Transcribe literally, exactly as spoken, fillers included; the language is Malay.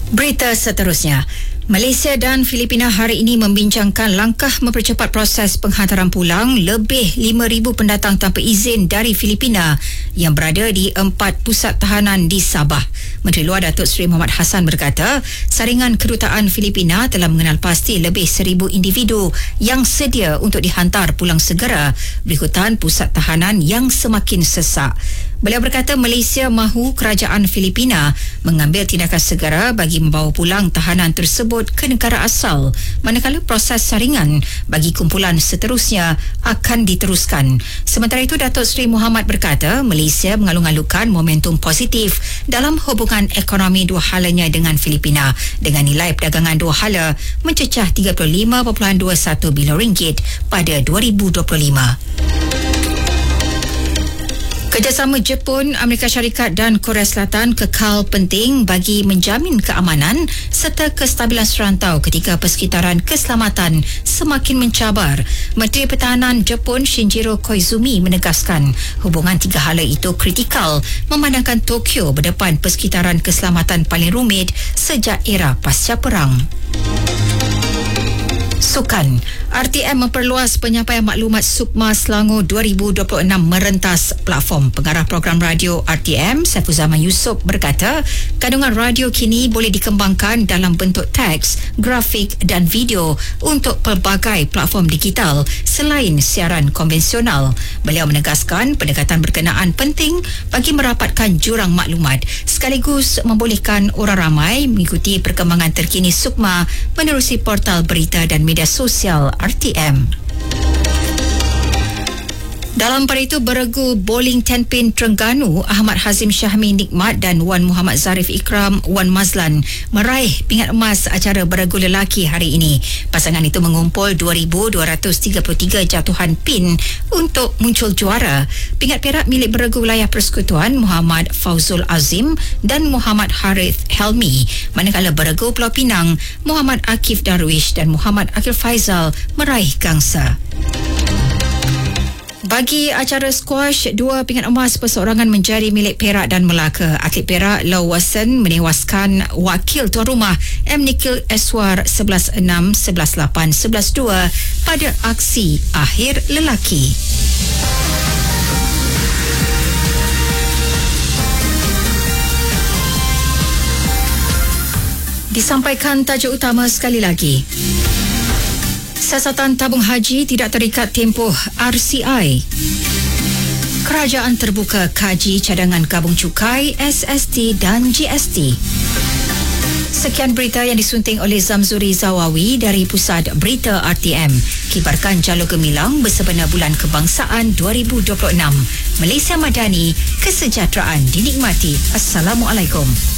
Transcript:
Berita seterusnya. Malaysia dan Filipina hari ini membincangkan langkah mempercepat proses penghantaran pulang lebih lima ribu pendatang tanpa izin dari Filipina yang berada di empat pusat tahanan di Sabah. Menteri Luar Datuk Seri Muhammad Hassan berkata, saringan kedutaan Filipina telah mengenal pasti lebih seribu individu yang sedia untuk dihantar pulang segera berikutan pusat tahanan yang semakin sesak. Beliau berkata Malaysia mahu kerajaan Filipina mengambil tindakan segera bagi membawa pulang tahanan tersebut ke negara asal, manakala proses saringan bagi kumpulan seterusnya akan diteruskan. Sementara itu, Datuk Seri Muhammad berkata Malaysia mengalung-alungkan momentum positif dalam hubungan ekonomi dua halanya dengan Filipina dengan nilai perdagangan dua hala mencecah tiga puluh lima perpuluhan dua satu bilion ringgit pada dua ribu dua puluh lima. Kerjasama Jepun, Amerika Syarikat dan Korea Selatan kekal penting bagi menjamin keamanan serta kestabilan serantau ketika persekitaran keselamatan semakin mencabar. Menteri Pertahanan Jepun Shinjiro Koizumi menegaskan hubungan tiga hala itu kritikal memandangkan Tokyo berdepan persekitaran keselamatan paling rumit sejak era pasca perang. Sukan. R T M memperluas penyampaian maklumat Sukma Selangor dua ribu dua puluh enam merentas platform. Pengarah program radio R T M, Saiful Zaman Yusof berkata, kandungan radio kini boleh dikembangkan dalam bentuk teks, grafik dan video untuk pelbagai platform digital selain siaran konvensional. Beliau menegaskan pendekatan berkenaan penting bagi merapatkan jurang maklumat sekaligus membolehkan orang ramai mengikuti perkembangan terkini Sukma menerusi portal berita dan media sosial R T M. Dalam pada itu, beregu bowling ten pin Terengganu, Ahmad Hazim Syahmi Nikmat dan Wan Muhammad Zarif Ikram Wan Mazlan meraih pingat emas acara beregu lelaki hari ini. Pasangan itu mengumpul dua ribu dua ratus tiga puluh tiga jatuhan pin untuk muncul juara. Pingat perak milik beregu wilayah persekutuan Muhammad Fauzul Azim dan Muhammad Harith Helmi, manakala beregu Pulau Pinang Muhammad Akif Darwish dan Muhammad Akil Faizal meraih gangsa. Bagi acara squash, dua pingat emas perseorangan menjadi milik Perak dan Melaka. Atlet Perak Lau Wasen menewaskan wakil tuan rumah M. Nikil Eswar sebelas enam, sebelas lapan, sebelas dua pada aksi akhir lelaki. Disampaikan tajuk utama sekali lagi. Siasatan tabung haji tidak terikat tempoh R C I. Kerajaan terbuka kaji cadangan gabung cukai, S S T dan G S T. Sekian berita yang disunting oleh Zamzuri Zawawi dari Pusat Berita R T M. Kibarkan jalur gemilang bersempena Bulan Kebangsaan dua ribu dua puluh enam. Malaysia Madani, kesejahteraan dinikmati. Assalamualaikum.